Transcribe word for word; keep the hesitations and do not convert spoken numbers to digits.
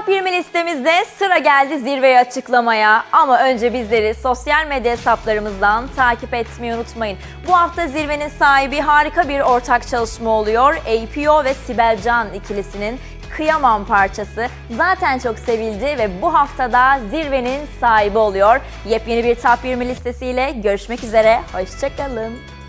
yirmi listemizde sıra geldi zirveyi açıklamaya. Ama önce bizleri sosyal medya hesaplarımızdan takip etmeyi unutmayın. Bu hafta zirvenin sahibi harika bir ortak çalışma oluyor. A P O ve Sibel Can ikilisinin Kıyamam parçası zaten çok sevildi ve bu haftada zirvenin sahibi oluyor. Yepyeni bir Top yirmi listesiyle görüşmek üzere, hoşça kalın.